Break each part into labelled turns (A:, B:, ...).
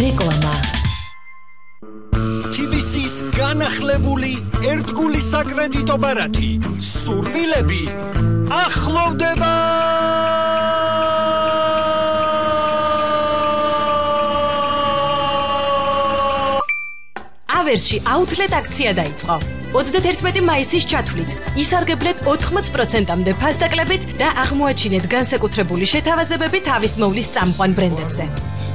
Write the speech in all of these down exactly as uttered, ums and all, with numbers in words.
A: რეკლამა.
B: თბილისის განახლებული ერთგული საკრედიტო ბარათი. სურვილები ახლოვდება.
A: ავერსში აუთლეტ აქცია დაიწყო. ოცდაერთმეტი მაისის ჩათვლით ისარგებლეთ ოთხმოც პროცენტამდე ფასდაკლებით და აღმოაჩინეთ განსაკუთრებული შეთავაზებები თავის მოვლის წამყვან ბრენდებზე.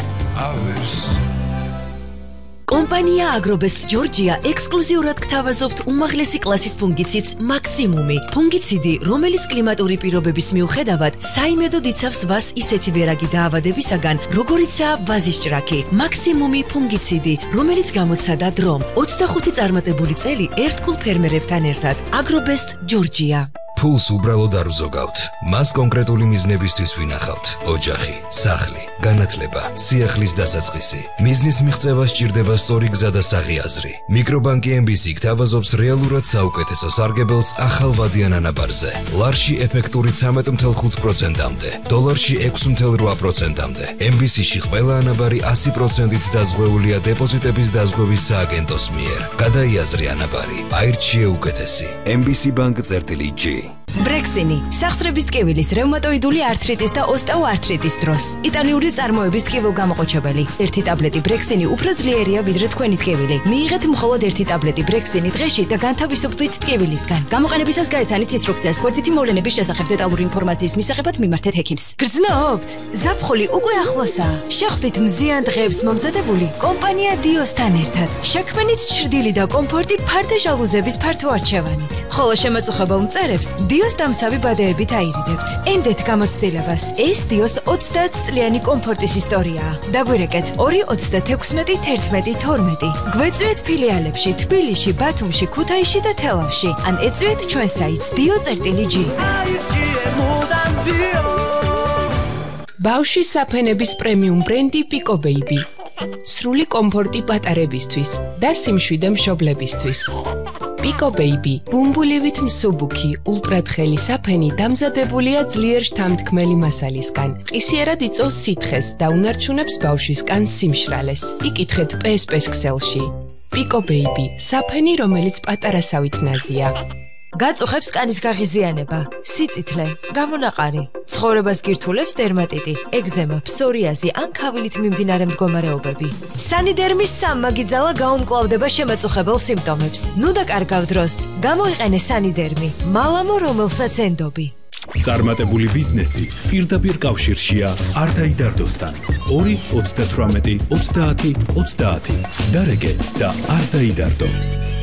A: კომპანია აგრობესტ ჯორჯია ექსკლუზიურად გთავაზობთ უმაღლესი კლასის ფუნგიციდს მაქსიმუმი. ფუნგიციდი, რომელიც კლიმატური პირობების მიუხედავად საიმედოდ იცავს ვას ისეთი ვერაგი დაავადებისაგან, როგორიცაა ვაზის ჭრაქი. მაქსიმუმი ფუნგიციდი, რომელიც გამოცადა დრომ. ოცდახუთი წარმატებული წელი ერთგულ ფერმერებთან ერთად. აგრობესტ ჯორჯია.
C: ფულს უბრალოდ არ ვზოგავთ. მას კონკრეტული მიზნებისთვის ვინახავთ. ოჯახი, სახლი, განათლება, სიახლის დასაწყისი. მიზნის მიღწევა სჭირდება სწორი გზა და საღი აზრი. მიკრობანკი ემ ბი სი გთავაზობს რეალურად საუკეთესო სარგებელს ახალვადიან ანაბარზე. ლარში ეფექტური ცამეტ ათი ხუთი პროცენტამდე, დოლარში ექვსი ათი რვა პროცენტამდე. ემ ბი სი-ში ყველა ანაბარი ასი პროცენტით დაზღვეულია დეპოზიტების დაზღვევის სააგენტოს მიერ. გადაიაზრე ანაბარი, აირჩიე უკეთესი. ემ ბი სი ბანკ წერტილი ჯი.
A: ბრექსინი, სახსრების ტკივილის, რევმატოიდული ართრიტის და ოსტეოართრიტის დროს. იტალიური წარმოების ტკივილგამოყოჩებელი. ერთი ტაბლეტი ბრექსინი უფრო ძლიერია ვიდრე თქვენი ტკივილი. მიიღეთ მხოლოდ ერთი ტაბლეტი ბრექსინი დღეში და განთავისუფლდით ტკივილისგან. გამოყენებისას გაეცანით ინსტრუქციას გვერდითი მოვლენების შესახებ დეტალური ინფორმაციის მისაღებად მიმართეთ ექიმს. გრძნობთ? ზაფხული უკვე ახლოსაა. შეხვდით მზიან დღეებს მომზადებული კომპანია დიოსთან ერთად. შექმნით ჩრდილი და კომფორტი ფართე ჟალუზების ფართო არჩევანით. ხოლო შემაწუხებელ მწერებს დიოს დამცავი ბადეებით აირიდებთ. ენდეთ გამოცდილებას. ეს დიოს ოცდაათ წლიანი კომფორტის ისტორიაა. დაგვირეკეთ ორი ოცდათექვსმეტი თერთმეტი თორმეტი. გვეწვიეთ ფილიალებში თბილისში, ბათუმში, ქუთაისში და თელავში. ან ეწვიეთ ჩვენ საიტს dio წერტილი ჯი.
D: ბავშვის საფენების პრემიუმ ბრენდი პიკო ბეიბი. სრული კომფორტი პატარებისთვის და სიმშვიდე მშობლებისთვის. პიკო ბეიბი, ბუმბულივით მსუბუქი, ულტრათხელი საფენი დამზადებულია ძლიერ შთამთქმელი მასალისგან. ყისიერად იწვევს სითხეს და უნარჩუნებს ბავშვის კანს სიმშრალეს. იკითხეთ პე ეს პე-ს ქსელში. პიკო ბეიბი, საფენი, რომელიც პატარასავით ნაზია.
A: გაწუხებს კანის გაღიზიანება, სიწითლე, გამონაყარი, ცხოვრებას გირთულებს დერმატიტი, ეგზემა, ფსორიაზი ან ქავილით მიმდინარე მდგომარეობები. სანიდერმის სამმაგიძალა გაუმკლავდება შემაწუხებელ სიმპტომებს. ნუ დაკარგავ დროს, გამოიყენე სანიდერმი, მალამო რომელსაც ენდობი.
E: წარმატებული ბიზნესი პირდაპირ კავშირშია არ დაიდარდოსთან. ორი ოცდათვრამეტი ოცდაათი ოცდაათი. დარეგე და არ დაიდარდო.